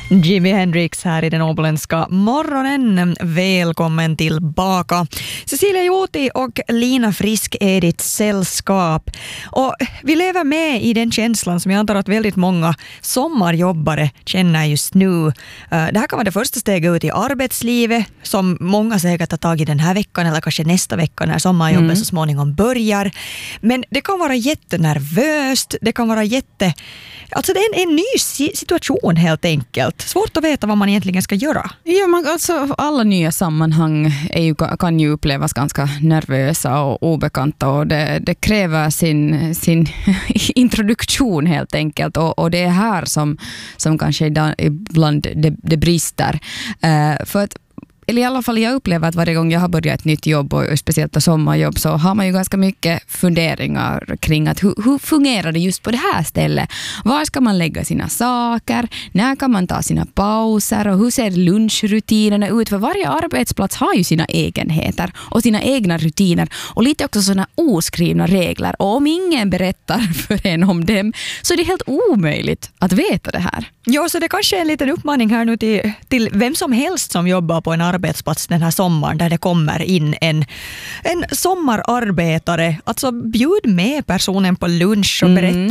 Jimi Hendrix här i den åboländska morgonen. Välkommen tillbaka. Cecilia Joti och Lina Frisk är ditt sällskap. Och vi lever med i den känslan som jag antar att väldigt många sommarjobbare känner just nu. Det här kan vara det första steget ut i arbetslivet som många säkert tar tag i den här veckan eller kanske nästa vecka när sommarjobbet så småningom börjar. Men det kan vara jättenervöst. Det kan vara Alltså det är en ny situation helt enkelt. Svårt att veta vad man egentligen ska göra. Ja, alltså alla nya sammanhang kan ju upplevas ganska nervösa och obekanta och det kräver sin introduktion helt enkelt och det är här som kanske ibland det brister. För att eller i alla fall jag upplever att varje gång jag har börjat ett nytt jobb och speciellt ett sommarjobb så har man ju ganska mycket funderingar kring att hur fungerar det just på det här stället? Var ska man lägga sina saker? När kan man ta sina pauser? Och hur ser lunchrutinerna ut? För varje arbetsplats har ju sina egenheter och sina egna rutiner och lite också sådana oskrivna regler. Och om ingen berättar för en om dem så är det helt omöjligt att veta det här. Ja, så det kanske är en liten uppmaning här nu till vem som helst som jobbar på en arbetsplats den här sommaren där det kommer in en sommararbetare. Alltså bjud med personen på lunch och berätta